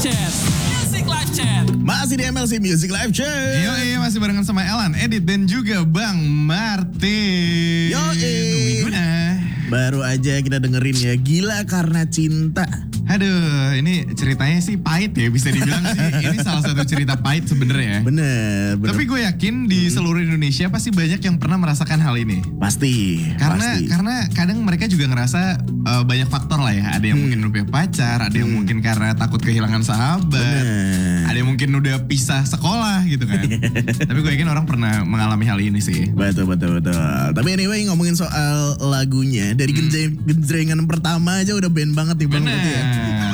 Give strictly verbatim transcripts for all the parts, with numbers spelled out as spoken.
Chat. Music Live Chat. Masih di M L C Music Live Chat. Yo, iya masih barengan sama Elan, Edit dan juga Bang Martin. Yo, Wiguna. Baru aja kita dengerin ya, Gila Karena Cinta. Aduh, ini ceritanya sih pahit ya, bisa dibilang sih. Ini salah satu cerita pahit sebenarnya ya. Bener, bener. Tapi gue yakin di seluruh Indonesia pasti banyak yang pernah merasakan hal ini. Pasti. Karena pasti. karena kadang mereka juga ngerasa uh, banyak faktor lah ya. Ada yang Hmm. mungkin udah punya pacar, ada yang mungkin karena takut kehilangan sahabat, Bener. ada yang mungkin udah pisah sekolah gitu kan. Tapi gue yakin orang pernah mengalami hal ini sih. Betul, betul, betul. Tapi anyway, ngomongin soal lagunya, dari genjreng, genjrengan pertama aja udah band banget nih Bang. Berarti ya.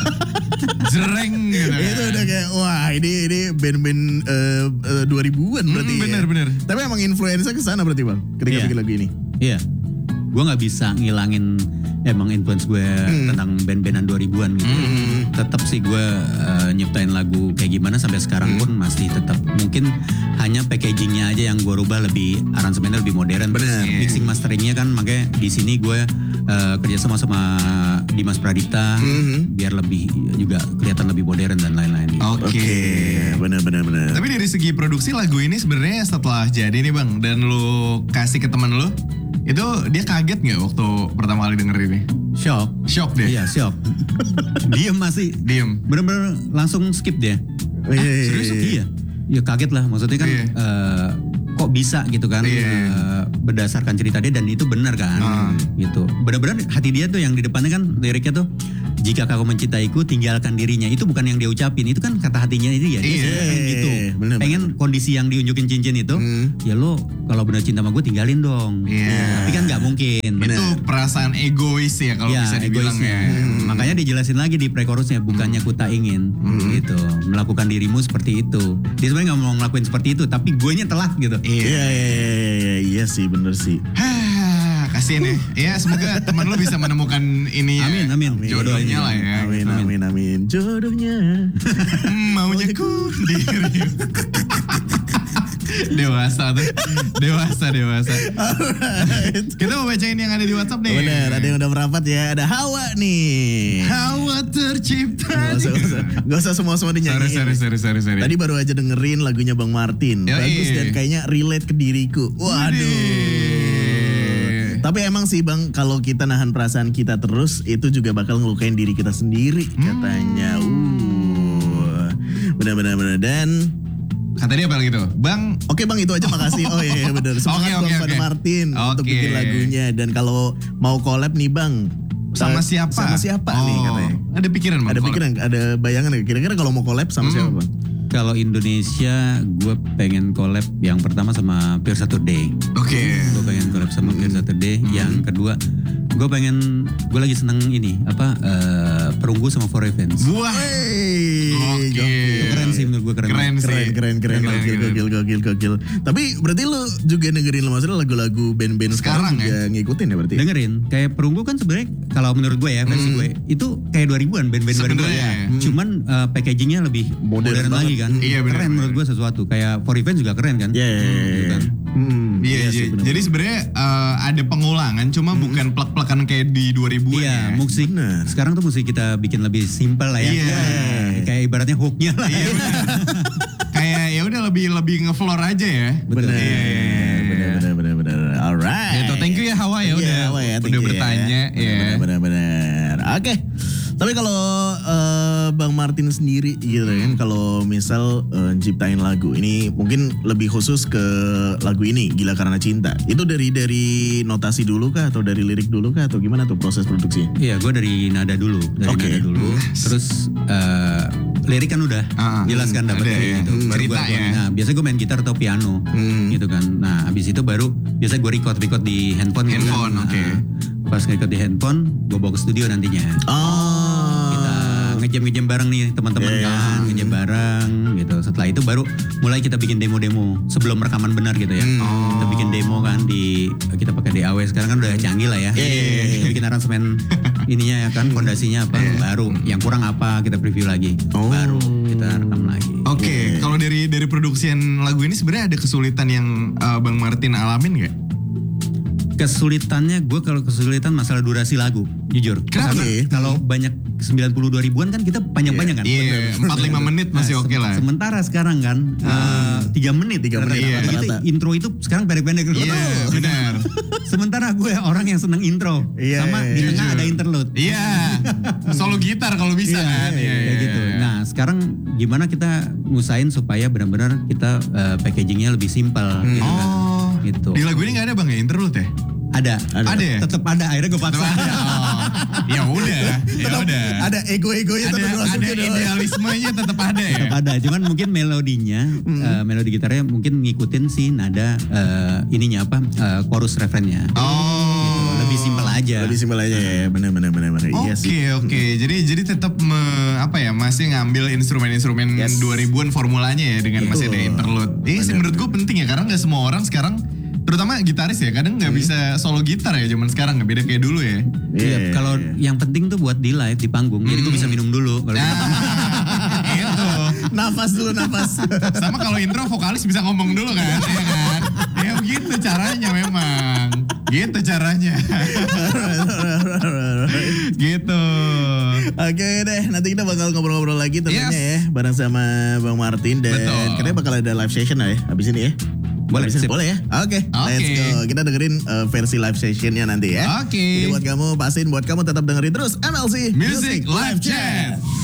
Jereng gitu. Itu udah kayak wah ini ini band-band uh, uh, dua ribuan berarti. Hmm, bener, ya. bener. Tapi emang influence ke sana berarti Bang ketika Iya. bikin lagu ini. Iya. Gue gak bisa ngilangin emang influence gue tentang band-bandan dua ribuan gitu. Tetap sih gue uh, nyiptain lagu kayak gimana sampai sekarang pun masih tetap. Mungkin hanya packagingnya aja yang gue rubah, lebih aransemennya lebih modern. Terus Bener. mixing masteringnya kan makanya di sini gue uh, kerja sama sama Dimas Pradita biar lebih juga kelihatan lebih modern dan lain-lain. Oke. Oke, benar-benar benar. Tapi dari segi produksi lagu ini sebenarnya setelah jadi nih Bang dan lu kasih ke teman lu, itu dia kaget nggak waktu pertama kali denger ini? Shock. Shock dia. Iya shock. Diem masih. Diem. Bener-bener langsung skip dia. Iya. Serius? Iya. Ya kaget lah, maksudnya kan Iya. eh, kok bisa gitu kan, Iya. eh, berdasarkan cerita dia dan itu benar kan, Ah. gitu. Benar-benar hati dia tuh yang di depannya kan liriknya tuh, jika kau mencintaiku tinggalkan dirinya, itu bukan yang dia ucapin, itu kan kata hatinya itu ya. Dia Iya. sebenarnya pengen gitu, Bener, pengen kondisi yang diunjukin cincin itu, Hmm. ya lo kalau benar cinta sama gue tinggalin dong. Iya. Tapi kan nggak mungkin. Itu perasaan egois ya kalau Ya, bisa dibilang egoisnya. ya. Hmm. Makanya dijelasin lagi di pre-chorusnya, bukannya ku tak ingin gitu, melakukan dirimu seperti itu. Dia sebenarnya nggak mau ngelakuin seperti itu, tapi gue nya telat gitu. Iya, iya, iya, iya, iya sih bener sih. Hah, kasihan ya. Ya semoga teman lu bisa menemukan ini ya. Amin, amin. Jodohnya lah ya. Amin, amin, amin. Jodohnya. Hmm, maunya ku diri. Dewasa tuh. Dewasa, dewasa. Kita mau bacain yang ada di WhatsApp nih. Bener, ada yang udah merapat ya. Ada Hawa nih. Hawa tercipta. Gak usah, gak usah, gak usah semua-semua Sorry, dinyanyiin. sorry, sorry, sorry, sorry. Tadi baru aja dengerin lagunya Bang Martin. Yoi. Bagus dan kayaknya relate ke diriku. Waduh. Widih. Tapi emang sih Bang, kalau kita nahan perasaan kita terus, itu juga bakal ngelukain diri kita sendiri katanya. Uh, benar-benar benar. Dan Kata dia apa gitu? Bang, oke Bang, itu aja makasih. Oh iya, iya benar. Semangat Oke, Bang oke, pada oke. Martin untuk Oke. bikin lagunya. Dan kalau mau collab nih Bang, sama eh, siapa? Sama siapa oh, nih katanya? Ada pikiran Bang? Ada kalau- pikiran, ada bayangan nggak? Kira-kira kalau mau collab sama Hmm. siapa Bang? Kalau Indonesia, gue pengen collab yang pertama sama Pure Saturday. Oke. Gue pengen collab sama Pure Saturday. Yang kedua, gue pengen, gue lagi seneng ini apa eh, Perunggu sama For Revenge. Wah. Wey, Oke. Itu keren sih menurut gue, keren. Keren sih. Keren, keren, keren, Keren, gokil, keren. gokil, gokil, gokil. Tapi berarti lu juga dengerin lo maksudnya lagu-lagu band-band sekarang, Sekarang juga ngikutin ya berarti? Dengerin, kayak Perunggu kan sebenarnya kalau menurut gue ya versi gue itu kayak dua ribuan band-band dua ribuan. Sebenarnya ya. Cuman eh, packagingnya lebih Modern modern, lagi banget. kan. Iya, bener, keren bener. menurut gue sesuatu. Kayak For Revenge juga keren kan. Iya, iya, iya, Gitu iya. kan. Hmm, Iya, iya sih, iya. bener. Jadi sebenarnya eh, ada pengulangan, cuma bukan plek-plekan kayak di dua ribuan Iya, ya. musik Bener. sekarang tuh musik kita bikin lebih simpel lah ya. Iya. Kayak ibaratnya hooknya lah. Iya, bener. Kayak ya udah lebih lebih ngefloor aja ya. Bener, Iya, iya, iya. bener, bener, bener, bener. Alright. Gitu, thank you ya Hawa ya Iya, udah Hawa ya, thank udah you bertanya ya. Bener, bener, bener. Oke. Tapi kalau eh, Bang Martin sendiri gitu kan, kalau misal eh, ciptain lagu ini mungkin lebih khusus ke lagu ini Gila Karena Cinta. Itu dari dari notasi dulu kah atau dari lirik dulu kah atau gimana tuh proses produksi? Iya, gue dari nada dulu, dari Oke. nada dulu. Terus eh, lirik kan udah Ah, jelas kan dapat ada kayak ya. gitu. Hmm, Baru cerita gua- ya. Nah, biasanya gue main gitar atau piano, Hmm. gitu kan. Nah, abis itu baru biasa gue record record di handphone. gitu kan. Handphone, oke. Nah, pas record di handphone, gue bawa ke studio nantinya. Oh. Kita ngejam-ngejam bareng nih teman-teman Iya, iya. kan, ngejam bareng gitu. Setelah itu baru mulai kita bikin demo-demo sebelum rekaman benar gitu ya. Hmm. Kita bikin demo kan di kita pakai D A W, sekarang kan udah canggih lah ya. Iya, iya, iya. Kita bikin aransemen ininya ya kan, fondasinya apa baru, yang kurang apa kita preview lagi, Oh. baru kita rekam lagi. Oke, kalau dari dari produksian lagu ini sebenarnya ada kesulitan yang eh, Bang Martin alamin nggak? Kesulitannya gue kalau kesulitan masalah durasi lagu, jujur. Kenapa? Karena kalau banyak sembilan puluh dua ribuan kan kita panjang-panjang kan. Iya, empat lima menit masih Nah, oke se- lah. Sementara sekarang kan eh, tiga menit. Tiga menit, Rata-rata. iya. Itu intro itu sekarang pendek-pendek. Iya, benar. Sementara gue orang yang seneng intro. Iya, sama iya, di tengah jujur. ada interlude. Iya, solo gitar kalau bisa Iya, kan. Iya, kayak iya, gitu. iya. Nah sekarang gimana kita ngusahain supaya benar-benar kita eh, packagingnya lebih simpel. Gitu kan. Oh, Gitu. di lagu ini nggak ada bang ya interlude ya? Ada, Ada ya? Tetap ada. Akhirnya gue paksa. Oh, ya udah, ya udah. Ada ego-egonya Ada, tetap ada dimasukin. idealismenya tetap ada ya. Tetap ada, cuman mungkin melodinya, eh, melodi gitarnya mungkin ngikutin si nada eh, ininya apa, eh, chorus refrennya. Oh, Lebih simpel aja. Lebih simpel aja ya, benar-benar benar-benar. Iya Oke sih. oke, jadi jadi tetap me- apa ya masih ngambil instrumen-instrumen Yes. dua ribuan formulanya ya dengan masih ada Betul. interlude. Ini sih menurut gue penting ya karena nggak semua orang sekarang, terutama gitaris ya kadang nggak bisa solo gitar ya zaman sekarang nggak beda kayak dulu ya. Iya, kalau yang penting tuh buat di live di panggung. Jadi gue bisa minum dulu. Kalau Nah, itu. Nafas dulu nafas. Sama kalau intro vokalis bisa ngomong dulu kan, ya kan? Ya begitu caranya memang. Gitu caranya. Gitu. Oke deh, nanti kita bakal ngobrol-ngobrol lagi tentunya Yes. ya, bareng sama Bang Martin dan Betul. katanya bakal ada live session lah ya, habis ini ya. Boleh, Habis ini sip. boleh ya. Oke, let's Oke. go. Kita dengerin uh, versi live sessionnya nanti ya. Oke. Jadi buat kamu, pastiin buat kamu tetap dengerin terus M L C Music Live Chat.